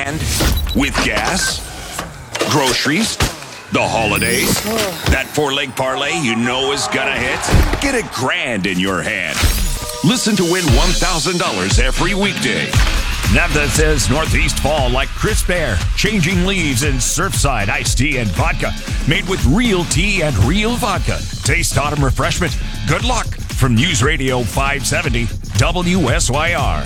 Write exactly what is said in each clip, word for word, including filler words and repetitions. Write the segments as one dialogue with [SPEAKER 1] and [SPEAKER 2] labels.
[SPEAKER 1] grand with gas, groceries, the holidays. That four-leg parlay you know is gonna hit. Get a grand in your hand. Listen to win one thousand dollars every weekday. Napa says Northeast fall like crisp air, changing leaves and Surfside iced tea and vodka. Made with real tea and real vodka. Taste autumn refreshment. Good luck from News Radio five seventy W S Y R.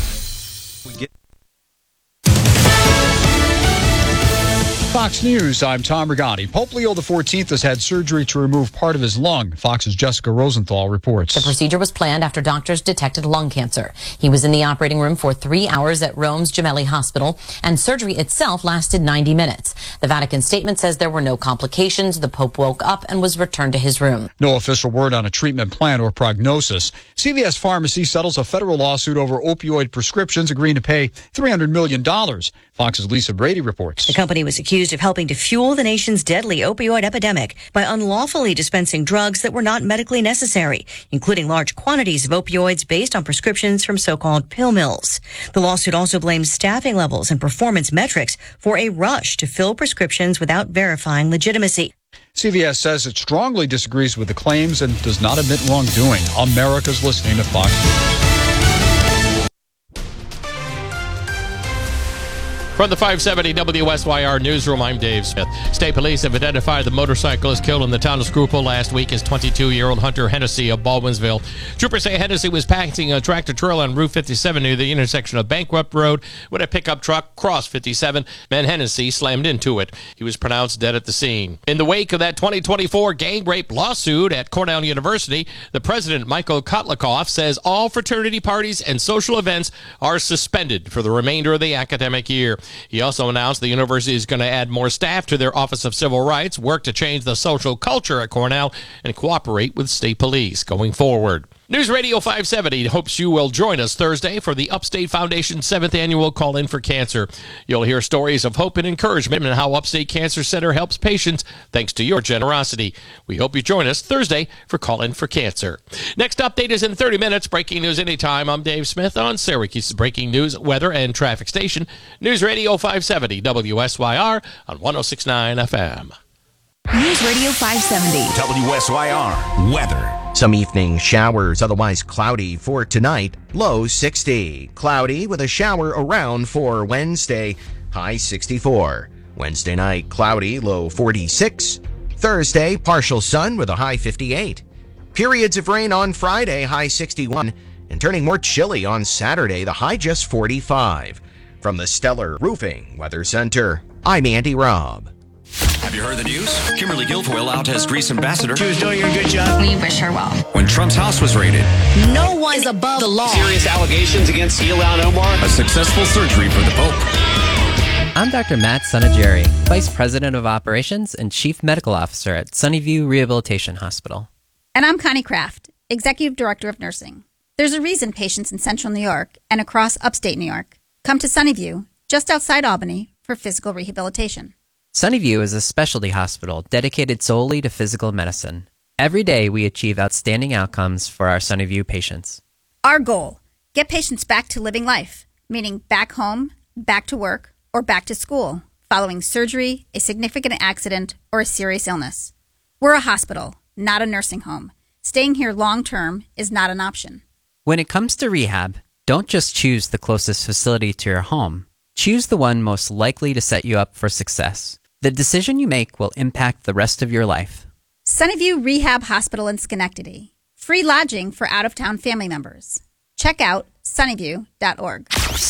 [SPEAKER 2] Fox News, I'm Tom Rigotti. Pope Leo the fourteenth has had surgery to remove part of his lung. Fox's Jessica Rosenthal reports.
[SPEAKER 3] The procedure was planned after doctors detected lung cancer. He was in the operating room for three hours at Rome's Gemelli Hospital, and surgery itself lasted ninety minutes. The Vatican statement says there were no complications. The Pope woke up and was returned to his room.
[SPEAKER 2] No official word on a treatment plan or prognosis. C V S Pharmacy settles a federal lawsuit over opioid prescriptions, agreeing to pay three hundred million dollars. Fox's Lisa Brady reports.
[SPEAKER 4] The company was accused of helping to fuel the nation's deadly opioid epidemic by unlawfully dispensing drugs that were not medically necessary, including large quantities of opioids based on prescriptions from so-called pill mills. The lawsuit also blames staffing levels and performance metrics for a rush to fill prescriptions without verifying legitimacy.
[SPEAKER 2] C V S says it strongly disagrees with the claims and does not admit wrongdoing. America's listening to Fox.
[SPEAKER 5] From the five seventy W S Y R newsroom, I'm Dave Smith. State police have identified the motorcyclist killed in the town of Schuylkill last week as twenty-two-year-old Hunter Hennessy of Baldwinsville. Troopers say Hennessy was passing a tractor trailer on Route fifty-seven near the intersection of Bankrupt Road when a pickup truck crossed fifty-seven, and Hennessy slammed into it. He was pronounced dead at the scene. In the wake of that twenty twenty-four gang rape lawsuit at Cornell University, the president, Michael Kotlikoff, says all fraternity parties and social events are suspended for the remainder of the academic year. He also announced the university is going to add more staff to their Office of Civil Rights, work to change the social culture at Cornell, and cooperate with state police going forward. News Radio five seventy hopes you will join us Thursday for the Upstate Foundation's seventh annual Call-In for Cancer. You'll hear stories of hope and encouragement and how Upstate Cancer Center helps patients thanks to your generosity. We hope you join us Thursday for Call-In for Cancer. Next update is in thirty minutes. Breaking news anytime. I'm Dave Smith on Syracuse's breaking news, weather, and traffic station. News Radio five seventy W S Y R on one oh six point nine F M.
[SPEAKER 6] News Radio five seventy
[SPEAKER 1] W S Y R weather.
[SPEAKER 7] Some evening showers, otherwise cloudy for tonight. Low sixty. Cloudy with a shower around for Wednesday. High sixty-four. Wednesday night, cloudy, low forty-six. Thursday, partial sun with a high fifty-eight. Periods of rain on Friday, high sixty-one. And turning more chilly on Saturday, the high just forty-five. From the Stellar Roofing Weather Center, I'm Andy Robb.
[SPEAKER 8] Have you heard the news? Kimberly Guilfoyle out as Greece ambassador.
[SPEAKER 9] She was doing a good job.
[SPEAKER 6] We wish her well.
[SPEAKER 8] When Trump's house was raided.
[SPEAKER 6] No one's above the law.
[SPEAKER 9] Serious allegations against Ilhan Omar.
[SPEAKER 8] A successful surgery for the Pope.
[SPEAKER 10] I'm Doctor Matt Sonageri, Vice President of Operations and Chief Medical Officer at Sunnyview Rehabilitation Hospital.
[SPEAKER 11] And I'm Connie Kraft, Executive Director of Nursing. There's a reason patients in Central New York and across upstate New York come to Sunnyview, just outside Albany, for physical rehabilitation.
[SPEAKER 10] Sunnyview is a specialty hospital dedicated solely to physical medicine. Every day we achieve outstanding outcomes for our Sunnyview patients.
[SPEAKER 11] Our goal, get patients back to living life, meaning back home, back to work, or back to school, following surgery, a significant accident, or a serious illness. We're a hospital, not a nursing home. Staying here long-term is not an option.
[SPEAKER 10] When it comes to rehab, don't just choose the closest facility to your home. Choose the one most likely to set you up for success. The decision you make will impact the rest of your life.
[SPEAKER 11] Sunnyview Rehab Hospital in Schenectady. Free lodging for out-of-town family members. Check out sunnyview dot org.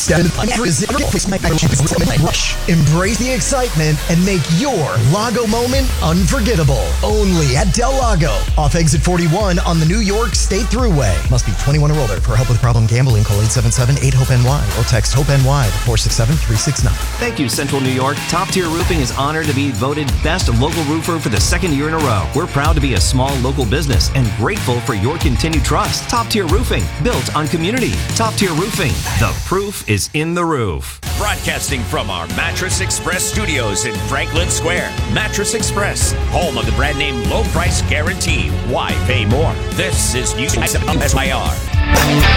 [SPEAKER 12] Embrace the excitement and make your Lago moment unforgettable. Only at Del Lago, off exit forty-one on the New York State Thruway. Must be twenty-one or older. For help with problem gambling, call eight seven seven eight hope N Y or text HOPE-NY to four six seven three six nine.
[SPEAKER 13] Thank you, Central New York. Top Tier Roofing is honored to be voted Best Local Roofer for the second year in a row. We're proud to be a small local business and grateful for your continued trust. Top Tier Roofing, built on community. Top Tier Roofing, the proof is in the roof.
[SPEAKER 1] Broadcasting from our Mattress Express studios in Franklin Square. Mattress Express, home of the brand name low price guarantee. Why pay more? This is News S Y R.